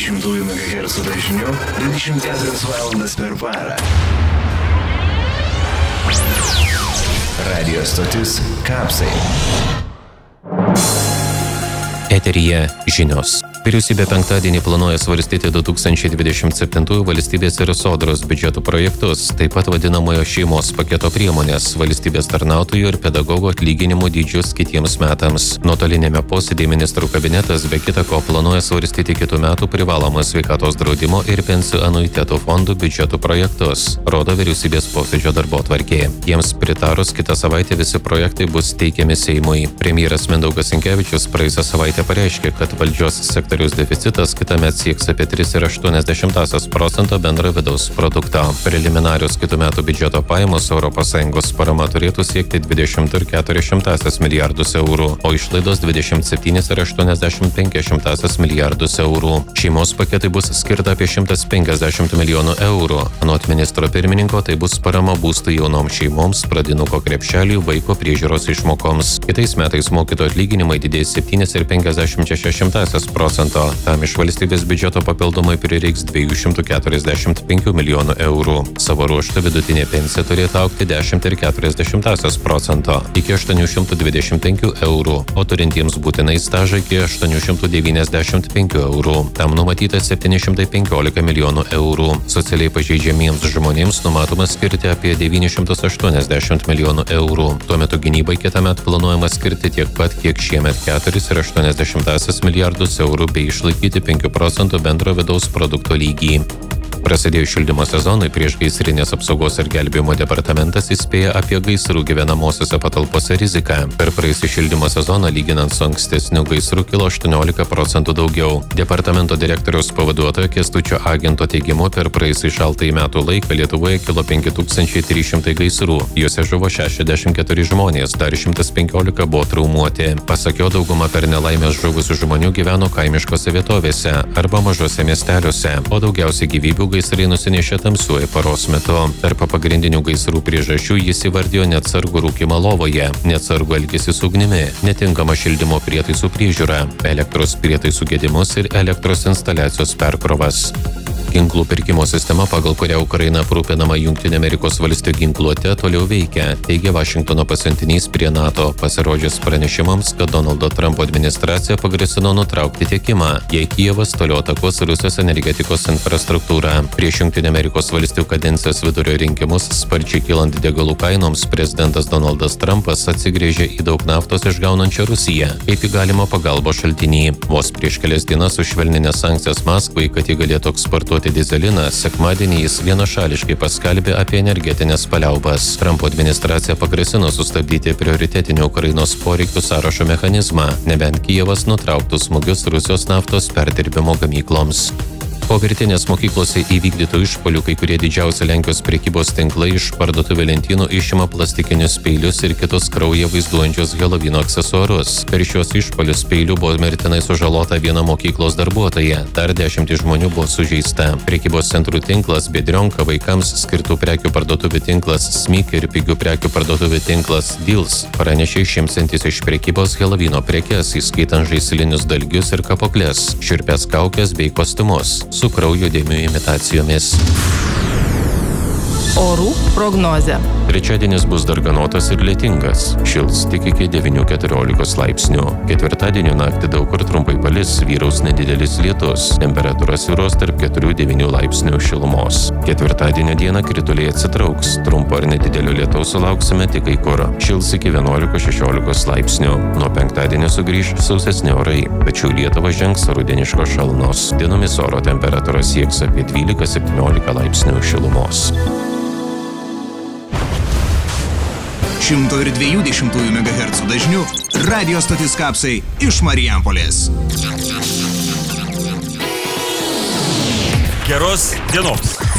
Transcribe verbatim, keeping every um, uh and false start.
dvidešimt megahercų dažniu dvidešimt keturias valandas per parą. Radio stotis Kapsai. Eteryje žinios. Vyriausybė penktadienį planuoja svarstyti du tūkstančiai dvidešimt septintųjų valstybės ir sodros biudžeto projektus, taip pat vadinamojo šeimos paketo priemonės, valstybės tarnautojų ir pedagogų atlyginimų dydžius kitiems metams. Nuotolinėme posėdėje ministrų kabinetas be kita ko planuoja svarstyti kitų metų privalomą sveikatos draudimo ir pensijų anuitetų fondų biudžetų projektus, rodo vyriausybės posėdžio darbotvarkė. Jiems pritarus kitą savaitę visi projektai bus teikiami Seimui. Premjeras Mindaugas Sinkevičius praėjusią savaitę pareiškė, kad valdžios sektoriaus Sektoriaus deficitas kitąmet sieks apie tris ir aštuonias dešimtąsias procento bendro vidaus produkto. Preliminarios kitų metų biudžeto pajamos Europos Sąjungos parama turėtų siekti dvidešimt ir keturias šimtąsias milijardus eurų, o išlaidos dvidešimt septynis ir aštuoniasdešimt penkias šimtąsias milijardus eurų. Šeimos paketai bus skirta apie šimtas penkiasdešimt milijonų eurų. Anot ministro pirmininko, tai bus parama būstų jaunoms šeimoms, pradinuko krepšeliui, vaiko priežiūros išmokoms. Kitais metais mokytojų atlyginimai didės septynis ir penkiasdešimt šešias šimtąsias procento. Tam iš valstybės biudžeto papildomai prireiks dviejų šimtų keturiasdešimt penkių milijonų eurų. Savo ruožtu vidutinė pensija turėtų augti dešimt ir keturias dešimtąsias procento iki aštuonių šimtų dvidešimt penkių eurų, o turintiems būtinai stažą iki aštuonių šimtų devyniasdešimt penkių eurų. Tam numatyta septyni šimtai penkiolika milijonų eurų. Socialiai pažeidžiamiems žmonėms numatoma skirti apie devynis šimtus aštuoniasdešimt milijonų eurų. Tuo metu gynybai kitąmet planuojama skirti tiek pat, kiek šiemet keturis ir aštuonias dešimtąsias milijardus eurų bei išlaikyti penkių procentų bendro vidaus produkto lygį. Prasidėjus šildymo sezonui, priešgaisrinės apsaugos ir gelbėjimo departamentas įspėja apie gaisrų gyvenamosiose patalpose riziką. Per praėjusį šildymo sezoną, lyginant su ankstesniu gaisru, kilo aštuoniolika procentų daugiau. Departamento direktoriaus pavaduotojo Kęstučio Agento teigimu, per praėjusį šaltąjį metų laiką Lietuvoje kilo penki tūkstančiai trys šimtai gaisrų. Juose žuvo šešiasdešimt keturi žmonės, dar šimtas penkiolika buvo traumuoti. Pasak jo, dauguma per nelaimės žuvusių žmonių gyveno kaimiškose vietovėse arba mažose miesteliuose, o daugiausiai gyvybių gaisrai nusinešė tamsiuoju paros metu. Tarp pagrindinių gaisrų priežasčių jis įvardijo neatsargų rūkymą lovoje, neatsargų elgesį su ugnimi, netinkamą šildymo prietaisų priežiūrą, elektros prietaisų gedimus ir elektros instaliacijos perkrovas. Ginklų pirkimo sistema, pagal kurią Ukraina aprūpinama Jungtinių Amerikos valstijų ginkluote, toliau veikia, teigia Vašingtono pasiuntinys prie NATO, pasirodžius pranešimams, kad Donaldo Trumpo administracija pagrasino nutraukti tiekimą, jei Kijevas toliau atakuos Rusijos energetikos infrastruktūrą. Prieš Jungtinių Amerikos valstijų kadencijos vidurio rinkimus sparčiai kylant degalų kainoms, prezidentas Donaldas Trumpas atsigrėžė į daug naftos išgaunančią Rusiją, kaip į galimą pagalbos šaltinį. Vos prieš kelias dienas sušvelninęs sankcijas Maskvai, kad ji galėtų eksportuoti dizeliną, sekmadienį jis vienašališkai paskelbė apie energetinės paliaubas. Trumpo administracija pagrasino sustabdyti prioritetinį Ukrainos poreikių sąrašo mechanizmą, nebent Kijevas nutrauktų smūgius Rusijos naftos perdirbimo gamykloms. Po virtinės mokyklose įvykdytų išpuolių kai kurie didžiausi Lenkijos prekybos tinklai iš parduotuvių lentynų išima plastikinius peilius ir kitus kraują vaizduojančius Helovino aksesuarus. Per šios išpuolius peilių buvo mirtinai sužalota viena mokyklos darbuotoja, dar dešimtys žmonių buvo sužeista. Prekybos centrų tinklas Biedrionka, vaikams skirtų prekių parduotuvių tinklas Smyk ir pigių prekių parduotuvių tinklas Deals pranešė išimsiantis iš prekybos Helovino prekes, įskaitant žaislinius dalgius ir kapoklės, šiurpias kaukes bei kostiumus su kraujo dėmių imitacijomis. Orų prognozė. Trečiadienis bus darganotas ir lietingas. Šils tik iki devynių keturiolikos laipsnių. Ketvirtadienio naktį daug kur trumpai palis, vyraus nedidelis lietus. Temperatūra svyruos tarp keturių devynių laipsnių šilumos. Ketvirtadienio dieną krituliai atsitrauks. Trumpo ar nedidelio lietaus sulauksime tik kai kur. Šils iki vienuolikos šešiolikos laipsnių. Nuo penktadienio sugrįš sausesni orai, tačiau Lietuvą žengs rudeniškos šalnos. Dienomis oro temperatūra sieks apie dvylika septyniolika laipsnių šilumos. šimto dviejų dešimtųjų megahercų dažniu radio stotis Kapsai iš Marijampolės. Geros dienos.